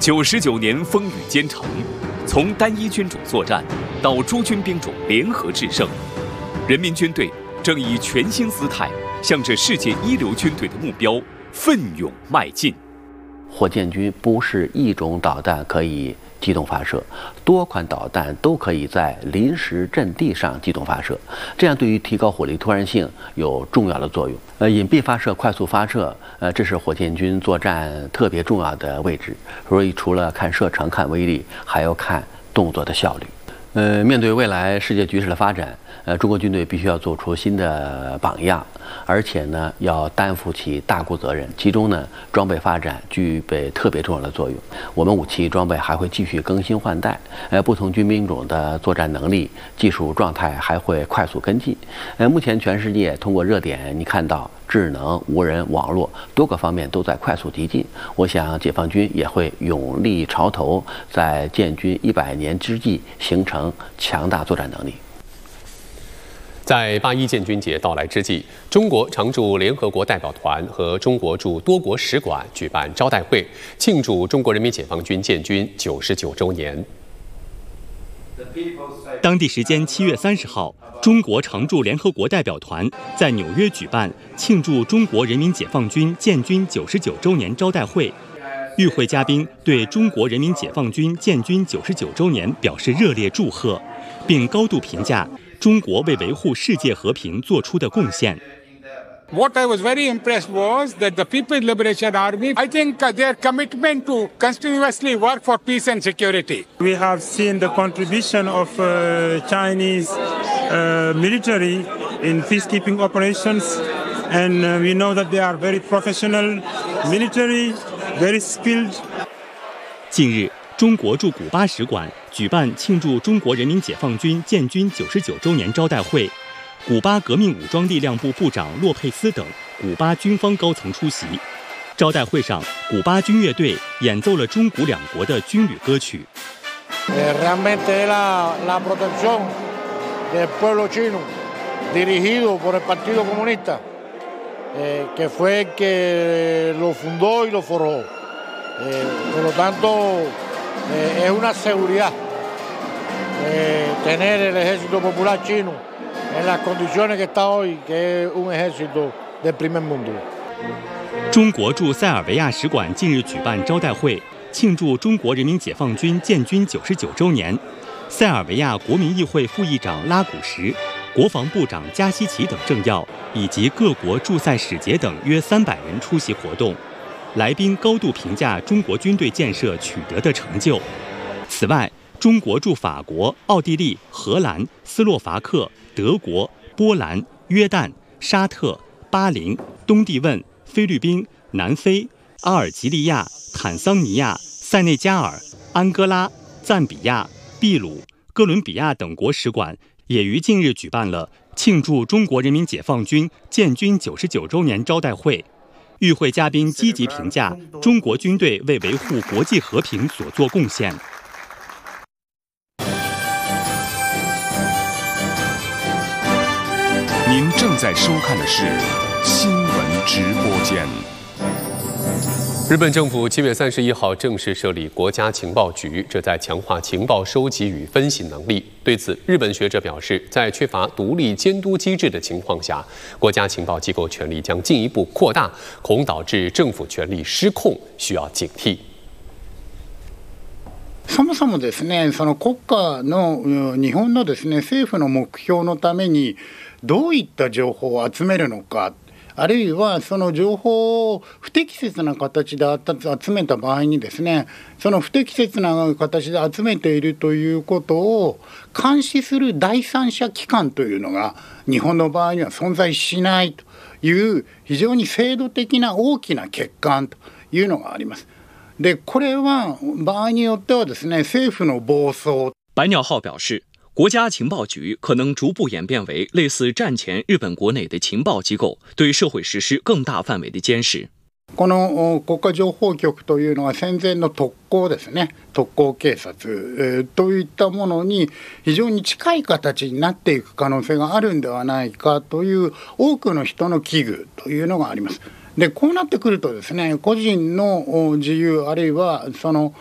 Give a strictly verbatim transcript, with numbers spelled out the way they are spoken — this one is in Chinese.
九十九年风雨兼程，从单一军种作战到诸军兵种联合制胜，人民军队正以全新姿态向着世界一流军队的目标奋勇迈进。 火箭军不是一种导弹可以机动发射，多款导弹都可以在临时阵地上机动发射，这样对于提高火力突然性有重要的作用。呃，隐蔽发射、快速发射，呃，这是火箭军作战特别重要的位置。所以，除了看射程、看威力，还要看动作的效率。呃，面对未来世界局势的发展，呃，中国军队必须要做出新的榜样，而且呢，要担负起大国责任。其中呢，装备发展具备特别重要的作用。我们武器装备还会继续更新换代，呃，不同军兵种的作战能力、技术状态还会快速跟进。呃，目前全世界通过热点，你看到智能、无人、网络多个方面都在快速激进。我想，解放军也会勇立潮头，在建军一百年之际形成强大作战能力。 在八一建军节到来之际，中国常驻联合国代表团和中国驻多国使馆举办招待会，庆祝中国人民解放军建军九十九周年。 当地时间七月三十号，中国常驻联合国代表团在纽约举办庆祝中国人民解放军建军九十九周年招待会。与会嘉宾对中国人民解放军建军九十九周年表示热烈祝贺，并高度评价中国为维护世界和平做出的贡献。 What I was very impressed was that the People's Liberation Army, I think their commitment to continuously work for peace and security. We have seen the contribution of uh, Chinese uh, military in peacekeeping operations, and uh, we know that they are very professional military, very skilled. 近日，中国驻古巴使馆举办庆祝中国人民解放军建军九十九周年招待会。古巴革命武装力量部部长洛佩斯等古巴军方高层出席。招待会上，古巴军乐队演奏了中古两国的军旅歌曲。 Realmente la la protección del pueblo chino dirigido por el Partido Comunista, que fue el que lo fundó y lo forjó. Por lo tanto, es una seguridad tener el Ejército Popular Chino.En las condiciones que está hoy, que es un ejército del primer mundo. 中国驻塞尔维亚使馆近日举办招待会，庆祝中国人民解放军建军九十九周年。塞尔维亚国民议会副议长拉古什、国防部长加西奇等政要，以及各国驻塞使节等约三百人出席活动。来宾高度评价中国军队建设取得的成就。此外，中国驻法国、奥地利、荷兰、斯洛伐克、德国、波兰、约旦、沙特、巴林、东帝汶、菲律宾、南非、阿尔及利亚、坦桑尼亚、塞内加尔、安哥拉、赞比亚、秘鲁、哥伦比亚等国使馆也于近日举办了庆祝中国人民解放军建军九十九周年招待会。与会嘉宾积极评价中国军队为维护国际和平所作贡献。 您正在收看的是新闻直播间。 日本政府七月三十一号正式设立国家情报局，这在强化情报收集与分析能力。对此，日本学者表示，在缺乏独立监督机制的情况下，国家情报机构权力将进一步扩大，恐导致政府权力失控，需要警惕。 そもそもですね、その国家の日本のですね政府の目標のためにどういった情報を集めるのか。あるいはその情報を不適切な形で集めた場合にですね、その不適切な形で集めているということを監視する第三者機関というのが日本の場合には存在しないという非常に制度的な大きな欠陥というのがあります。で、これは場合によってはですね、政府の暴走。 白鸟号表示，国家情报局可能逐步演变为类似战前日本国内的情报机构，对社会实施更大范围的监视。 この国家情報局というのは戦前の特攻ですね、特攻警察、えー、といったものに非常に近い形になっていく可能性があるんではないかという多くの人の危惧というのがあります。で、こうなってくるとですね、個人の自由あるいはその